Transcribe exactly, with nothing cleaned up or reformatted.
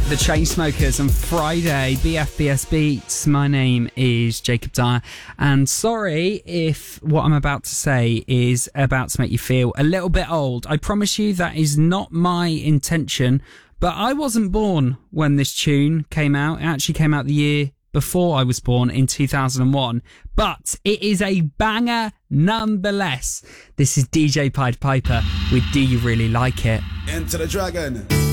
The Chainsmokers and Friday, B F B S Beats. My name is Jacob Dyer, and sorry if what I'm about to say is about to make you feel a little bit old. I promise you that is not my intention, but I wasn't born when this tune came out. It actually came out the year before I was born, in two thousand one, but it is a banger nonetheless. This is D J Pied Piper with Do You Really Like It? Enter the Dragon.